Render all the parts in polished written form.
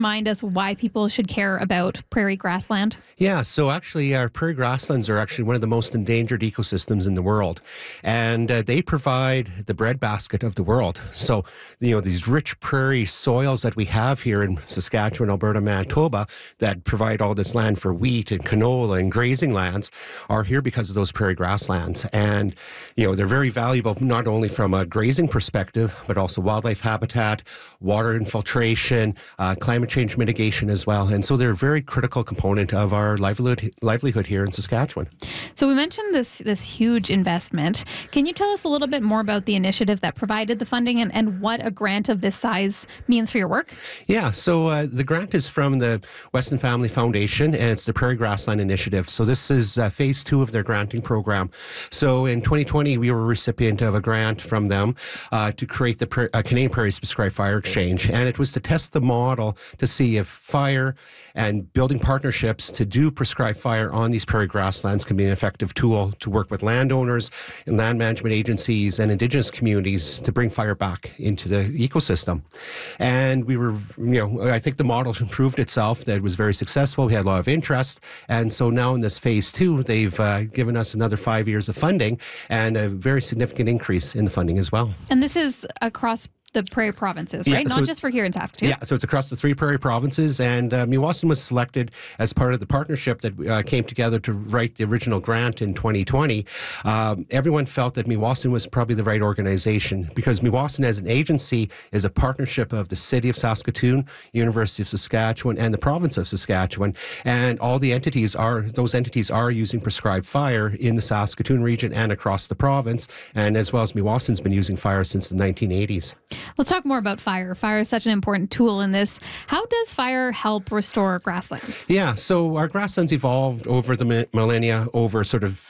Remind us why people should care about prairie grassland? Yeah, so actually our prairie grasslands are actually one of the most endangered ecosystems in the world. And they provide the breadbasket of the world. So, these rich prairie soils that we have here in Saskatchewan, Alberta, Manitoba, that provide all this land for wheat and canola and grazing lands are here because of those prairie grasslands. And, they're very valuable not only from a grazing perspective, but also wildlife habitat, water infiltration, climate change mitigation as well. And so they're a very critical component of our livelihood here in Saskatchewan. So we mentioned this huge investment. Can you tell us a little bit more about the initiative that provided the funding and what a grant of this size means for your work? Yeah, so the grant is from the Weston Family Foundation, and it's the Prairie Grassland Initiative. So this is phase 2 of their granting program. So in 2020, we were a recipient of a grant from them to create the Canadian Prairies Prescribed Fire Exchange. And it was to test the model to see if fire and building partnerships to do prescribed fire on these prairie grasslands can be an effective tool to work with landowners and land management agencies and Indigenous communities to bring fire back into the ecosystem. And we were, I think the model proved itself that it was very successful. We had a lot of interest. And so now in this phase 2, they've given us another 5 years of funding and a very significant increase in the funding as well. And this is across the prairie provinces, right? Yeah, Not just for here in Saskatoon. Yeah, so it's across the 3 prairie provinces, and Meewasin was selected as part of the partnership that came together to write the original grant in 2020. Everyone felt that Meewasin was probably the right organization because Meewasin as an agency is a partnership of the City of Saskatoon, University of Saskatchewan, and the Province of Saskatchewan, and all the entities are using prescribed fire in the Saskatoon region and across the province, and as well as Meewasin's been using fire since the 1980s. Let's talk more about fire. Fire is such an important tool in this. How does fire help restore grasslands? Yeah, so our grasslands evolved over the millennia over sort of,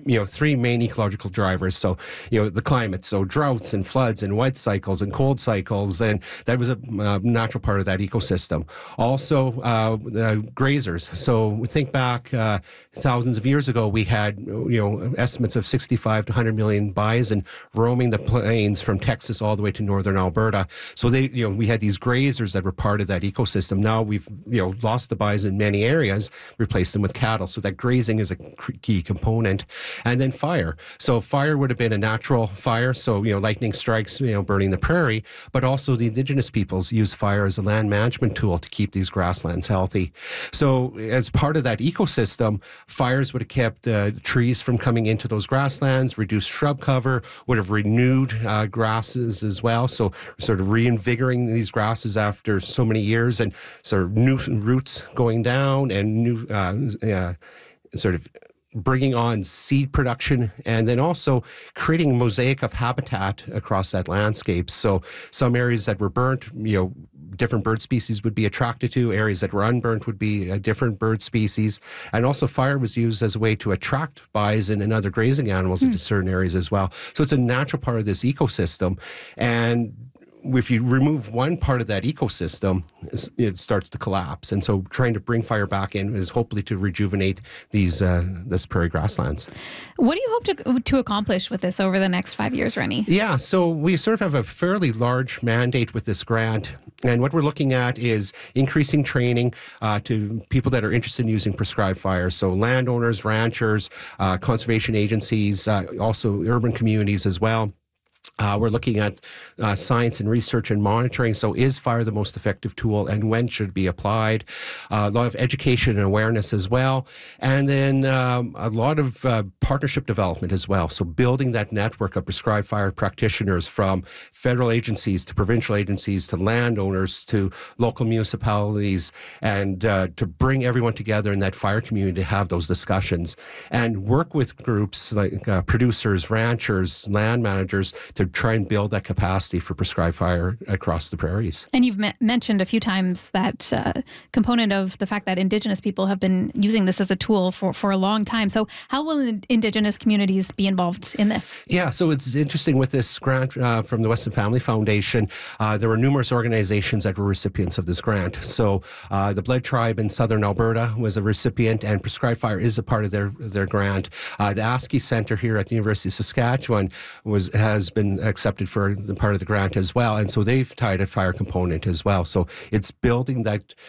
3 main ecological drivers. So, the climate, so droughts and floods and wet cycles and cold cycles, and that was a natural part of that ecosystem. Also, grazers. So we think back thousands of years ago, we had, estimates of 65 to 100 million bison roaming the plains from Texas all the way to northern Alberta. So we had these grazers that were part of that ecosystem. Now we've, lost the bison in many areas, replaced them with cattle. So that grazing is a key component. And then fire. So fire would have been a natural fire. So, lightning strikes, burning the prairie, but also the Indigenous peoples use fire as a land management tool to keep these grasslands healthy. So as part of that ecosystem, fires would have kept trees from coming into those grasslands, reduced shrub cover, would have renewed grasses as well. So sort of reinvigorating these grasses after so many years and sort of new roots going down and new sort of bringing on seed production and then also creating a mosaic of habitat across that landscape. So some areas that were burnt, different bird species would be attracted to. Areas that were unburnt would be a different bird species. And also fire was used as a way to attract bison and other grazing animals into certain areas as well. So it's a natural part of this ecosystem. And if you remove one part of that ecosystem, it starts to collapse. And so trying to bring fire back in is hopefully to rejuvenate this prairie grasslands. What do you hope to accomplish with this over the next 5 years, Rennie? Yeah, so we sort of have a fairly large mandate with this grant. And what we're looking at is increasing training to people that are interested in using prescribed fire. So landowners, ranchers, conservation agencies, also urban communities as well. We're looking at science and research and monitoring. So is fire the most effective tool and when should it be applied? A lot of education and awareness as well. And then a lot of partnership development as well. So building that network of prescribed fire practitioners from federal agencies to provincial agencies to landowners to local municipalities and to bring everyone together in that fire community to have those discussions and work with groups like producers, ranchers, land managers to try and build that capacity for prescribed fire across the prairies. And you've mentioned a few times that component of the fact that Indigenous people have been using this as a tool for a long time. So how will Indigenous communities be involved in this? Yeah, so it's interesting with this grant from the Weston Family Foundation, there were numerous organizations that were recipients of this grant. So the Blood Tribe in southern Alberta was a recipient and prescribed fire is a part of their grant. The ASCII Centre here at the University of Saskatchewan has been accepted for the part of the grant as well. And so they've tied a fire component as well. So it's building that